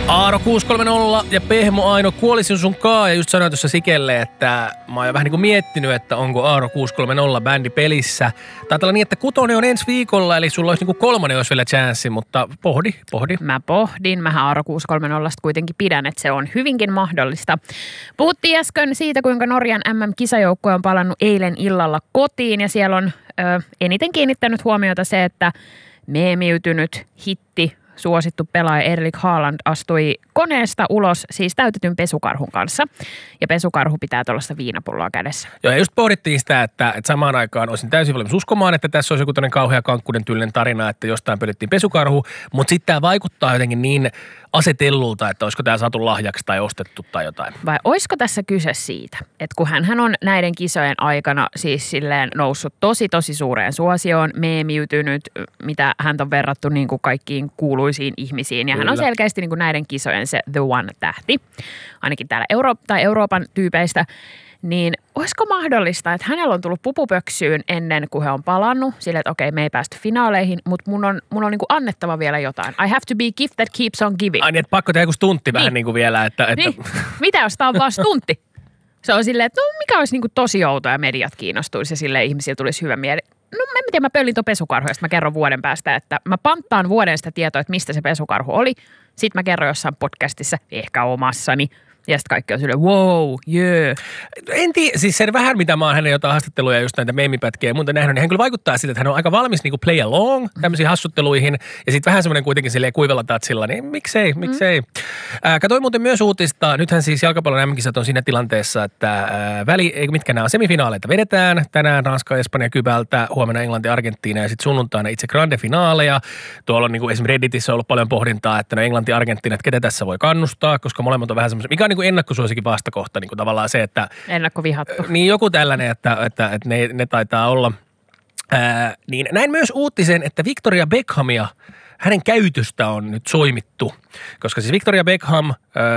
Aaro 630 ja Pehmo Aino kuolisin sun kaa ja just sanoin tuossa Sikelle, että mä oon jo vähän niin kuin miettinyt, että onko Aaro 630 bändi pelissä. Taitaa olla niin, että 6 on ensi viikolla, eli sulla olisi niin kuin 3 olisi vielä chanssi, mutta pohdi. Mä pohdin. Mähän Aaro 630 kuitenkin pidän, että se on hyvinkin mahdollista. Puhuttiin äsken siitä, kuinka Norjan MM-kisajoukkue on palannut eilen illalla kotiin ja siellä on eniten kiinnittänyt huomiota se, että meemiytynyt hitti suosittu pelaaja Erling Haaland astui koneesta ulos siis täytetyn pesukarhun kanssa. Ja pesukarhu pitää tuollaista viinapulloa kädessä. Joo, ja just pohdittiin sitä, että samaan aikaan olisin täysin valmis uskomaan, että tässä olisi joku tämmöinen kauhea kankkuuden tyylinen tarina, että jostain pölyttiin pesukarhu, mutta sitten tämä vaikuttaa jotenkin niin asetellulta, että olisiko tämä saatu lahjaksi tai ostettu tai jotain. Vai olisiko tässä kyse siitä, että kun hän on näiden kisojen aikana siis silleen noussut tosi suureen suosioon, meemiytynyt, mitä hän on verrattu niin kuin kaikkiin kuuluisiin ihmisiin. Ja Kyllä. Hän on selkeästi niin kuin näiden kisojen se the one-tähti, ainakin täällä Euroopan tyypeistä. Niin olisiko mahdollista, että hänellä on tullut pupupöksyyn ennen kuin he on palannut, sille että okei, me ei päästy finaaleihin, mutta mun on niin kuin annettava vielä jotain. I have to be gift that keeps on giving. Ai niin, että pakko tehdä joku stuntti niin. Vähän niin kuin vielä. Että... Niin. Mitä jos tämä on vaan stuntti? Se on silleen, että no mikä olisi niin kuin tosi outoa ja mediat kiinnostuisi ja silleen ihmisillä tulisi hyvä mieli. No en tiedä, mä pöllin tuon pesukarhu ja sitten mä kerron vuoden päästä, että mä panttaan vuoden sitä tietoa, että mistä se pesukarhu oli. Sitten mä kerron jossain podcastissa, ehkä omassani. Ja sitten kaikki on silleen, wow, yeah. En tiedä, siis sen vähän mitä mä oon hänen jotain haastatteluja, just näitä meemipätkiä ja muuta nähnyt, niin hän kyllä vaikuttaa siltä, että hän on aika valmis niinku play along tämmöisiin hassutteluihin. Ja sitten vähän semmoinen kuitenkin silleen kuivella tatsilla, niin miksei. Katsoin muuten myös uutista, nythän siis jalkapallon MM-kisat on siinä tilanteessa, että mitkä nämä on, semifinaaleita vedetään. Tänään Ranska, Espanja, Kybältä, huomenna Englanti, Argentiina ja sitten sunnuntaina itse grande finaaleja. Tuolla on niinku esimerkiksi Redditissä ollut paljon pohdintaa, että no Englanti, Argentiina, että ketä tässä voi kannustaa, koska molemmat on vähän semmoisia, mikä on niin kuin ennakkosuosikin vastakohta, niin kuin tavallaan se, että... Ennakkovihattu. Niin joku tällainen, että ne taitaa olla. Niin näin myös uutisen, että Victoria Beckhamia, hänen käytöstä on nyt soimittu, koska siis Victoria Beckham,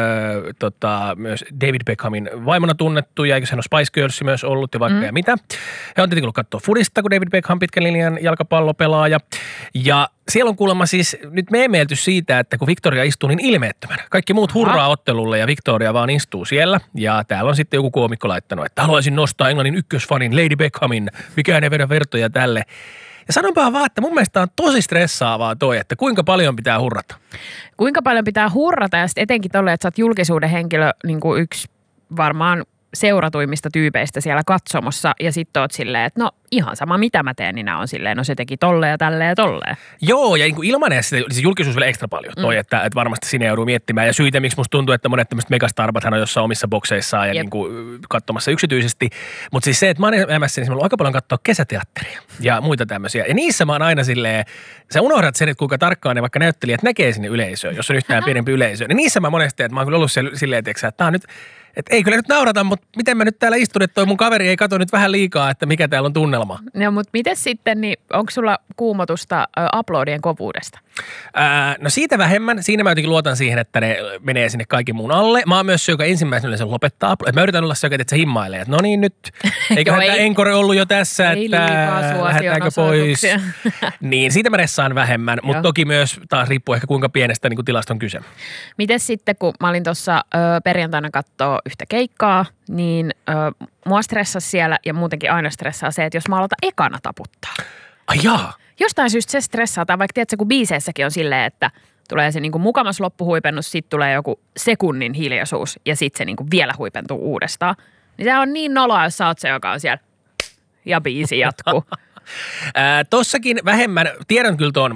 myös David Beckhamin vaimona tunnettu, ja eikö hän ole Spice Girls myös ollut ja vaikka ja mitä. He on tietenkin ollut katsoa fudista, kun David Beckham pitkän linjan jalkapallopelaaja. Ja siellä on kuulemma siis nyt meemeilty siitä, että kun Victoria istuu niin ilmeettömän. Kaikki muut hurraa ottelulle ja Victoria vaan istuu siellä. Ja täällä on sitten joku koomikko laittanut, että haluaisin nostaa Englannin ykkösfanin Lady Beckhamin, mikään ei vedä vertoja tälle. Ja sanonpa vaan, että mun mielestä on tosi stressaavaa toi, että kuinka paljon pitää hurrata. Kuinka paljon pitää hurrata ja sitten etenkin tolle, että sä oot julkisuuden henkilö niin kuin yksi varmaan seuratuimmista tyypeistä siellä katsomossa ja sitten oot silleen, että no ihan sama mitä mä teen, niin nää on silleen, no se teki tolleen ja tälleen ja tolleen. Joo, ja niin kuin ilman edes siis julkisuus vielä ekstra paljon toi, että varmasti sinne joutuu miettimään ja syitä, miksi musta tuntuu, että monet tämmöiset megastarbathan on jossain omissa bokseissaan ja niin kuin katsomassa yksityisesti. Mutta siis se, että mä oon elämässä, niin mä oon aika paljon katsoa kesäteatteria ja muita tämmöisiä. Ja niissä mä oon aina silleen, sä unohdat sen, että kuinka tarkkaan ne vaikka näyttelijät näkee sinne yleisöön, jos on yhtään pienempi yleisö. Niin niissä mä monesti, että mä oon kyllä ollut silleen, että tää on nyt, että ei kyllä nyt naurata, mutta miten mä nyt täällä istun, että toi mun kaveri ei katso nyt vähän liikaa, että mikä täällä on tunnelma. No, mutta miten sitten, niin onko sulla kuumotusta uploadien kovuudesta? No siitä vähemmän. Siinä mä jotenkin luotan siihen, että ne menee sinne kaikki muun alle. Mä oon myös se, joka ensimmäisenä sen lopettaa. Että mä yritän olla se, joka se himmailee. Että no niin nyt, eiköhän tämä Encore ollut jo tässä, että lähdetäänkö pois. Niin, siitä mä ressaan vähemmän, mutta toki myös taas riippuu ehkä kuinka pienestä niin kuin tilasta on kyse. Miten sitten, kun mä olin tuossa perjantaina kattoo yhtä keikkaa, niin mua stressasi siellä ja muutenkin aina stressaa se, että jos mä aloitan ekana taputtaa. Ai jaa. Jostain syystä se stressaa, tai vaikka tiedätkö, kun biiseissäkin on silleen, että tulee se niinku mukamas loppuhuipennus, sitten tulee joku sekunnin hiljaisuus ja sitten se niinku vielä huipentuu uudestaan. Niin se on niin noloa, jos sä oot se, joka on siellä ja biisi jatkuu. Tossakin vähemmän, tiedän kyllä tuon,